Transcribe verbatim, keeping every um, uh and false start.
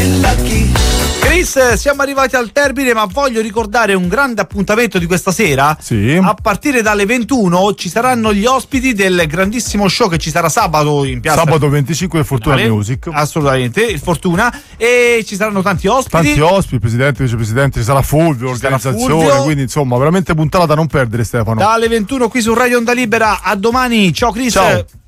Chris, siamo arrivati al termine, ma voglio ricordare un grande appuntamento di questa sera. Sì. A partire dalle ventuno ci saranno gli ospiti del grandissimo show che ci sarà sabato in piazza. Sabato venticinque del Fortuna vale, Music. Assolutamente, il Fortuna. E ci saranno tanti ospiti. Tanti ospiti, presidente, vicepresidente, ci sarà Fulvio, ci sarà organizzazione. Fulvio. Quindi insomma, veramente puntata da non perdere, Stefano. Dalle ventuno qui su Radio Onda Libera. A domani. Ciao Chris. Ciao.